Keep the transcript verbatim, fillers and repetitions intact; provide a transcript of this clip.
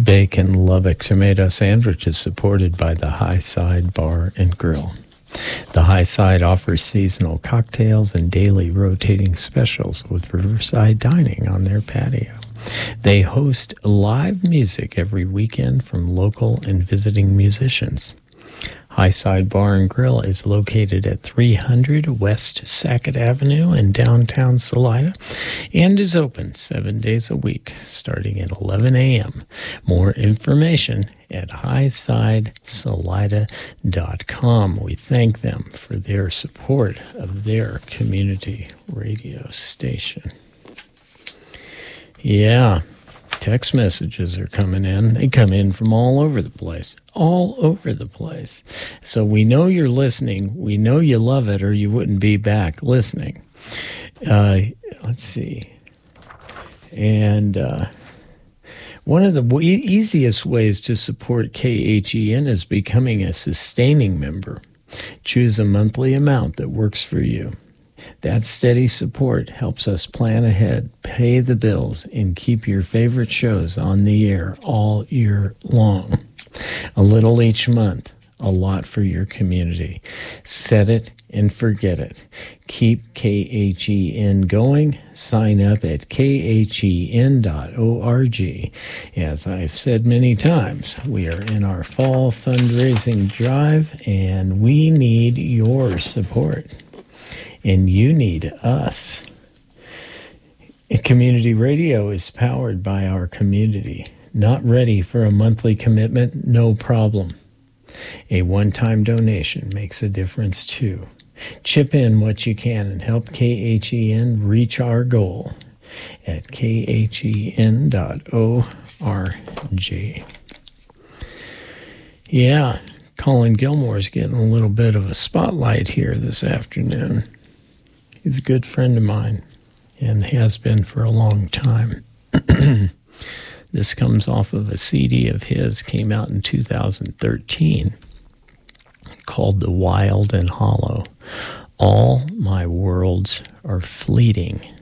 Bacon Lubbock tomato sandwich is supported by the High Side Bar and Grill. The High Side offers seasonal cocktails and daily rotating specials with Riverside dining on their patio. They host live music every weekend from local and visiting musicians. High Side Bar and Grill is located at three hundred West Sackett Avenue in downtown Salida and is open seven days a week, starting at eleven a.m. More information at high side salida dot com. We thank them for their support of their community radio station. Yeah. Text messages are coming in. They come in from all over the place. All over the place. So we know you're listening. We know you love it, or you wouldn't be back listening. Uh, let's see. And uh, one of the w- easiest ways to support K H E N is becoming a sustaining member. Choose a monthly amount that works for you. That steady support helps us plan ahead, pay the bills, and keep your favorite shows on the air all year long. A little each month, a lot for your community. Set it and forget it. Keep K H E N going. Sign up at k h e n dot org. As I've said many times, we are in our fall fundraising drive, and we need your support. And you need us. Community radio is powered by our community. Not ready for a monthly commitment? No problem. A one-time donation makes a difference too. Chip in what you can and help K H E N reach our goal at k h e n dot org. Yeah, Colin Gilmore's getting a little bit of a spotlight here this afternoon. He's a good friend of mine and has been for a long time. This comes off of a C D of his, came out in two thousand thirteen, called The Wild and Hollow. All my worlds are fleeting.